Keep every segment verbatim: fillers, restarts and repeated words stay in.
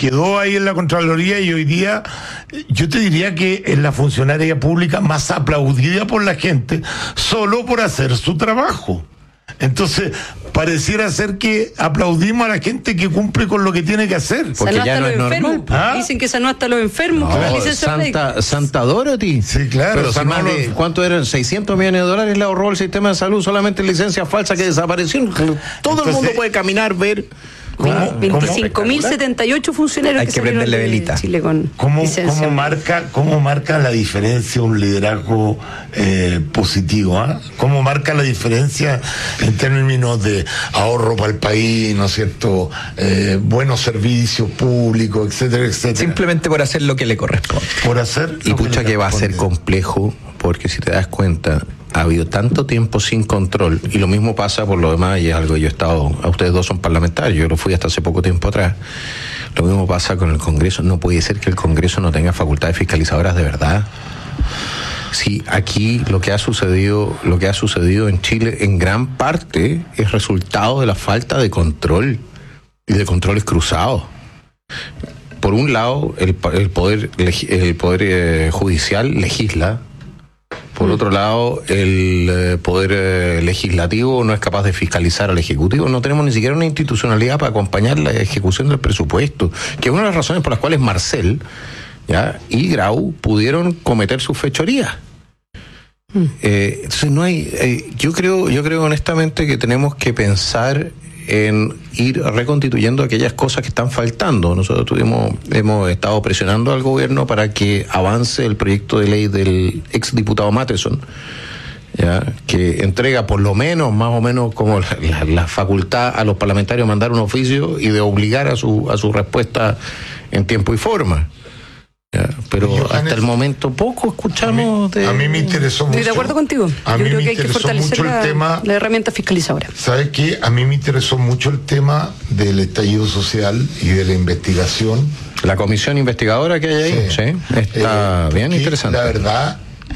quedó ahí en la Contraloría, y hoy día yo te diría que es la funcionaria pública más aplaudida por la gente solo por hacer su trabajo. Entonces, pareciera ser que aplaudimos a la gente que cumple con lo que tiene que hacer. Porque sanó ya hasta no los es enfermos. normal. ¿Ah? Dicen que sanó hasta los enfermos. No, con la licencia médica. Santa, Santa Dorothy. Sí, claro. Pero si más los- de, ¿cuánto eran? seiscientos millones de dólares le ahorró el sistema de salud, solamente licencias falsas que desaparecieron. Todo Entonces, el mundo puede caminar, ver. ¿Cómo- veinticinco mil setenta y ocho funcionarios Hay que, que salieron prenderle de velita. Chile con ¿Cómo, licencia cómo, médica. marca, ¿Cómo marca la diferencia un liderazgo eh, positivo? ¿Ah? ¿Cómo marca la diferencia en términos de ahorro para el país, ¿no es cierto? Eh, buenos servicios públicos, etcétera, etcétera. Simplemente por hacer lo que le corresponde. Por hacer. Y lo pucha le que va a ser corresponde. complejo, porque si te das cuenta, ha habido tanto tiempo sin control, y lo mismo pasa por lo demás, y es algo, yo he estado, a ustedes dos son parlamentarios, yo lo fui hasta hace poco tiempo atrás, lo mismo pasa con el Congreso. No puede ser que el Congreso no tenga facultades fiscalizadoras de verdad. Sí, aquí lo que ha sucedido, lo que ha sucedido en Chile en gran parte es resultado de la falta de control y de controles cruzados. Por un lado, el, el poder, el poder eh, judicial legisla. Por otro lado, el eh, poder eh, legislativo no es capaz de fiscalizar al Ejecutivo. No tenemos ni siquiera una institucionalidad para acompañar la ejecución del presupuesto, que es una de las razones por las cuales Marcel, ¿ya?, y Grau pudieron cometer sus fechorías. Mm. Eh, entonces no hay, eh, yo creo, yo creo honestamente que tenemos que pensar en ir reconstituyendo aquellas cosas que están faltando. Nosotros tuvimos, hemos estado presionando al gobierno para que avance el proyecto de ley del exdiputado Matheson, ¿ya?, que entrega por lo menos, más o menos, como la, la, la facultad a los parlamentarios de mandar un oficio y de obligar a su, a su respuesta en tiempo y forma. Ya, pero Yo, hasta Janet, el momento poco escuchamos a mí, de... A mí me interesó mucho. Estoy de acuerdo contigo. A Yo mí creo me que hay que interesó fortalecer mucho el la, tema. la herramienta fiscalizadora. ¿Sabes qué? A mí me interesó mucho el tema del estallido social y de la investigación. La comisión investigadora que hay ahí, sí, sí está eh, bien interesante. La verdad,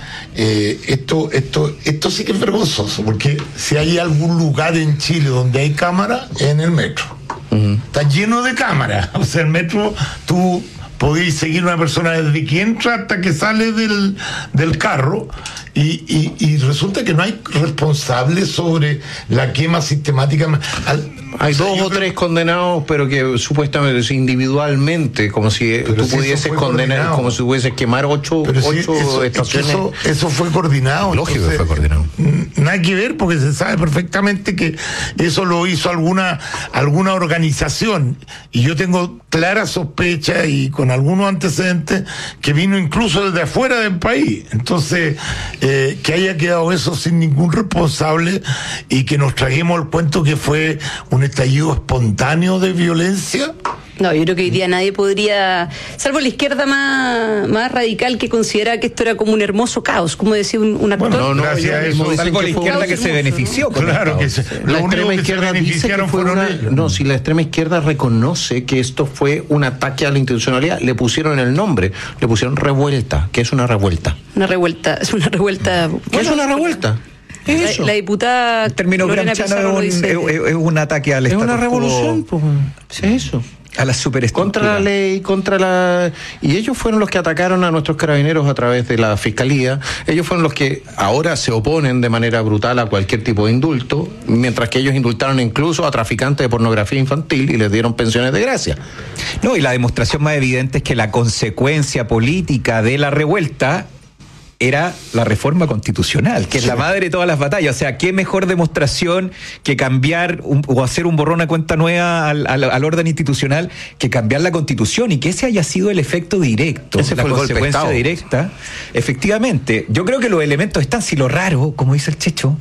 eh, esto, esto, esto sí que es vergonzoso, porque si hay algún lugar en Chile donde hay cámara, es en el metro. Uh-huh. Está lleno de cámaras. O sea, el metro, tú podéis seguir a una persona desde que entra hasta que sale del, del carro, y, y, y resulta que no hay responsables sobre la quema sistemática. Al, hay o sea, dos o tres creo... condenados, pero que supuestamente es individualmente, como si pero tú si pudieses condenar, coordinado. Como si pudieses quemar ocho, ocho si eso, estaciones. Eso, eso fue coordinado. Lógico entonces, que fue coordinado. Nada que ver, porque se sabe perfectamente que eso lo hizo alguna, alguna organización, y yo tengo clara sospecha y con algunos antecedentes que vino incluso desde afuera del país. Entonces, eh, que haya quedado eso sin ningún responsable y que nos traguemos el cuento que fue un estallido espontáneo de violencia. No, yo creo que hoy día nadie podría, salvo la izquierda más, más radical, que considera que esto era como un hermoso caos, como decía un, un actor. Bueno, no, no, gracias a eso. Salvo la izquierda que se benefició. ¿No? Claro que se, la extrema izquierda dice que fue una, no, si la extrema izquierda reconoce que esto fue un ataque a la institucionalidad, le pusieron el nombre, le pusieron revuelta. ¿Qué es una revuelta? Una revuelta, es una revuelta. ¿Qué bueno, es una revuelta? La, la diputada. El término gramsciano es, es, es un ataque al Estado. Es una revolución, pues. ¿Sí, es eso? A la superestructura. Contra la ley, contra la... Y ellos fueron los que atacaron a nuestros carabineros a través de la fiscalía. Ellos fueron los que ahora se oponen de manera brutal a cualquier tipo de indulto, mientras que ellos indultaron incluso a traficantes de pornografía infantil y les dieron pensiones de gracia. No, y la demostración más evidente es que la consecuencia política de la revuelta era la reforma constitucional, que es la madre de todas las batallas. O sea, qué mejor demostración que cambiar un, o hacer un borrón a cuenta nueva al, al, al orden institucional que cambiar la Constitución, y que ese haya sido el efecto directo, ese la fue consecuencia el directa. Efectivamente, yo creo que los elementos están, si lo raro, como dice el Checho,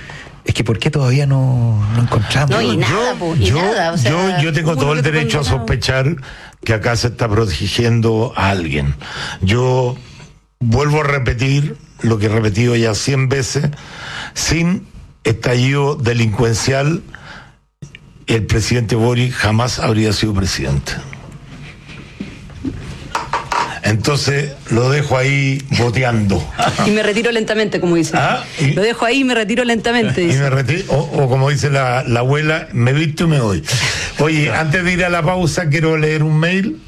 es que ¿por qué todavía no, no encontramos? No, y nada, yo, y yo, nada, o sea, yo, yo tengo todo el derecho a sospechar que acá se está protegiendo a alguien. Yo vuelvo a repetir lo que he repetido ya cien veces: sin estallido delincuencial, el presidente Boric jamás habría sido presidente. Entonces lo dejo ahí boteando. Y me retiro lentamente, como dice. ¿Ah? ¿Y? Lo dejo ahí y me retiro lentamente. Y me retiro, o, o como dice la, la abuela, me visto y me voy. Oye, antes de ir a la pausa, quiero leer un mail.